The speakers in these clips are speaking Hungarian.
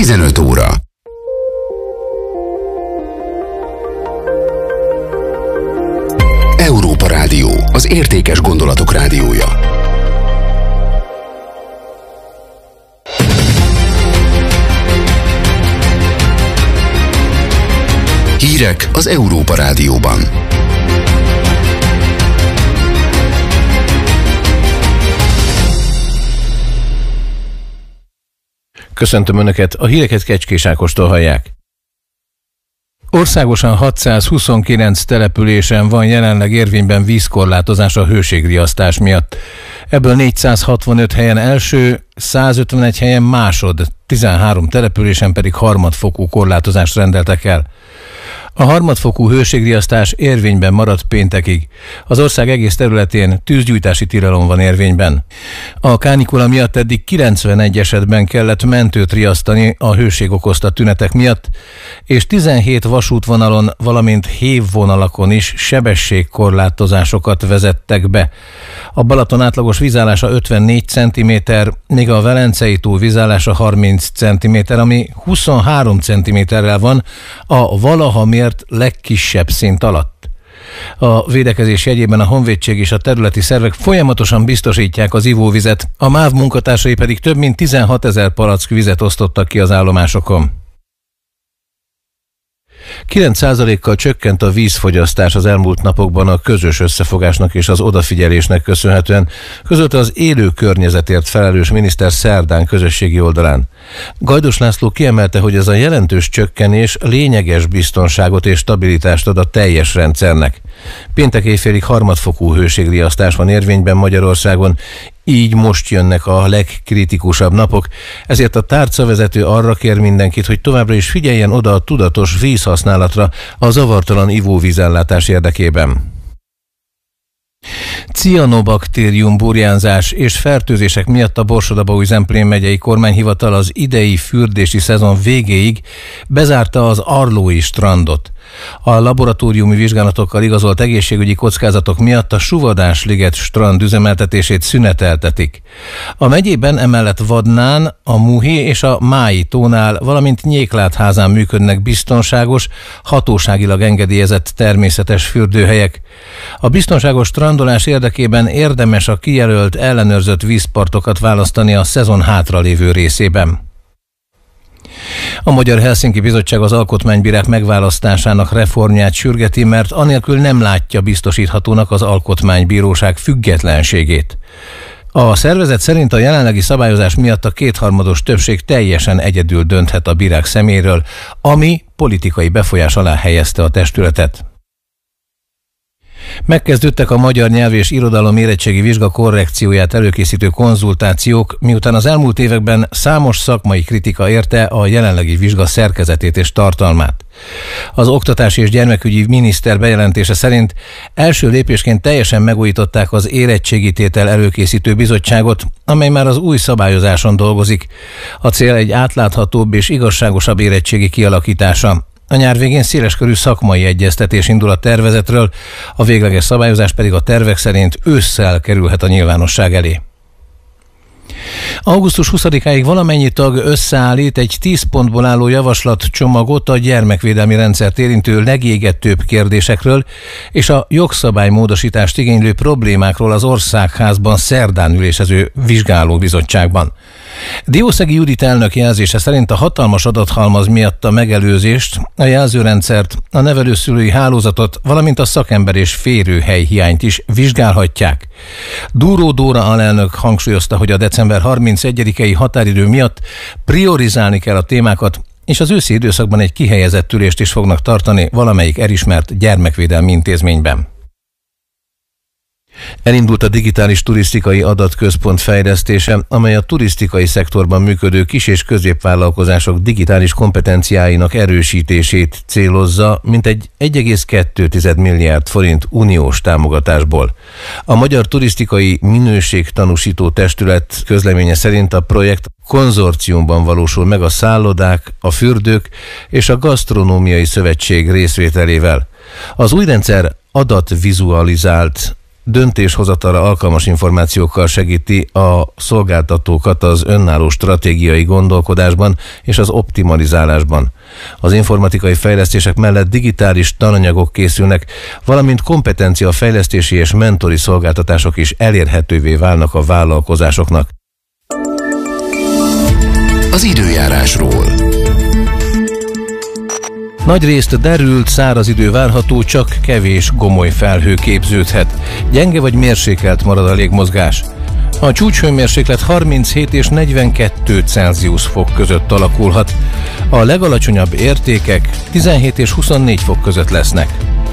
15 óra. Európa Rádió, az értékes gondolatok rádiója. Hírek az Európa Rádióban. Köszöntöm Önöket, a híreket Kecskés Ákostól hallják. Országosan 629 településen van jelenleg érvényben vízkorlátozás a hőségriasztás miatt. Ebből 465 helyen első, 151 helyen másod, 13 településen pedig harmadfokú korlátozást rendeltek el. A harmadfokú hőségriasztás érvényben maradt péntekig. Az ország egész területén tűzgyújtási tilalom van érvényben. A kánikula miatt eddig 91 esetben kellett mentőt riasztani a hőség okozta tünetek miatt, és 17 vasútvonalon, valamint hévvonalakon is sebességkorlátozásokat vezettek be. A Balaton átlagos vízállása 54 cm, míg a Velencei tó vízállása 30 cm, ami 23 cm-rel van a valaha mért legkisebb szint alatt. A védekezés jegyében a honvédség és a területi szervek folyamatosan biztosítják az ivóvizet, a MÁV munkatársai pedig több mint 16 000 palack vizet osztottak ki az állomásokon. 9%-kal csökkent a vízfogyasztás az elmúlt napokban a közös összefogásnak és az odafigyelésnek köszönhetően, közölte az élő környezetért felelős miniszter szerdán közösségi oldalán. Gajdos László kiemelte, hogy ez a jelentős csökkenés lényeges biztonságot és stabilitást ad a teljes rendszernek. Péntek éjfélig harmadfokú hőségriasztás van érvényben Magyarországon, így most jönnek a legkritikusabb napok, ezért a tárcavezető arra kér mindenkit, hogy továbbra is figyeljen oda a tudatos vízhasználatra a zavartalan ivóvízellátás érdekében. Cianobaktérium burjánzás és fertőzések miatt a Borsod-Abaúj-Zemplén megyei kormányhivatal az idei fürdési szezon végéig bezárta az Arlói strandot. A laboratóriumi vizsgálatokkal igazolt egészségügyi kockázatok miatt a Suvadás-liget strand üzemeltetését szüneteltetik. A megyében emellett Vadnán, a Muhi és a Mái tónál, valamint Nyéklátházán működnek biztonságos, hatóságilag engedélyezett természetes fürdőhelyek. A biztonságos strandolás érdekében érdemes a kijelölt, ellenőrzött vízpartokat választani a szezon hátralévő részében. A Magyar Helsinki Bizottság az alkotmánybírák megválasztásának reformját sürgeti, mert anélkül nem látja biztosíthatónak az alkotmánybíróság függetlenségét. A szervezet szerint a jelenlegi szabályozás miatt a kétharmados többség teljesen egyedül dönthet a bírák személyről, ami politikai befolyás alá helyezte a testületet. Megkezdődtek a magyar nyelv és irodalom érettségi vizsga korrekcióját előkészítő konzultációk, miután az elmúlt években számos szakmai kritika érte a jelenlegi vizsga szerkezetét és tartalmát. Az oktatási és gyermekügyi miniszter bejelentése szerint első lépésként teljesen megújították az érettségi tétel előkészítő bizottságot, amely már az új szabályozáson dolgozik. A cél egy átláthatóbb és igazságosabb érettségi kialakítása. A nyár végén széleskörű szakmai egyeztetés indul a tervezetről, a végleges szabályozás pedig a tervek szerint ősszel kerülhet a nyilvánosság elé. Augusztus 20-áig valamennyi tag összeállít egy 10 pontból álló javaslatcsomagot a gyermekvédelmi rendszert érintő legégetőbb kérdésekről és a jogszabálymódosítást igénylő problémákról az Országházban szerdán ülésező vizsgálóbizottságban. Diószegi Judit elnök jelzése szerint a hatalmas adathalmaz miatt a megelőzést, a jelzőrendszert, a nevelőszülői hálózatot, valamint a szakember és férőhely hiányt is vizsgálhatják. Dúró Dóra alelnök hangsúlyozta, hogy a december 31-i határidő miatt priorizálni kell a témákat, és az őszi időszakban egy kihelyezett ülést is fognak tartani valamelyik elismert gyermekvédelmi intézményben. Elindult a digitális turisztikai adatközpont fejlesztése, amely a turisztikai szektorban működő kis- és középvállalkozások digitális kompetenciáinak erősítését célozza, mintegy 1,2 milliárd forint uniós támogatásból. A Magyar Turisztikai Minőségtanúsító Testület közleménye szerint a projekt konzorciumban valósul meg a szállodák, a fürdők és a Gasztronómiai Szövetség részvételével. Az új rendszer adatvizualizált döntéshozatalra alkalmas információkkal segíti a szolgáltatókat az önálló stratégiai gondolkodásban és az optimalizálásban. Az informatikai fejlesztések mellett digitális tananyagok készülnek, valamint kompetenciafejlesztési és mentori szolgáltatások is elérhetővé válnak a vállalkozásoknak. Az időjárásról. Nagyrészt derült, száraz idő várható, csak kevés gomoly felhő képződhet. Gyenge vagy mérsékelt marad a légmozgás. A csúcshőmérséklet 37 és 42 Celsius fok között alakulhat. A legalacsonyabb értékek 17 és 24 fok között lesznek.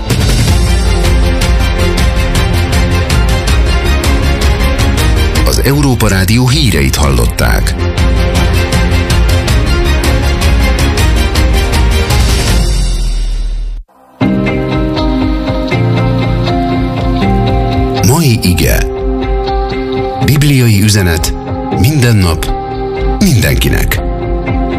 Az Európa Rádió híreit hallották. Mai ige. Bibliai üzenet minden nap, mindenkinek.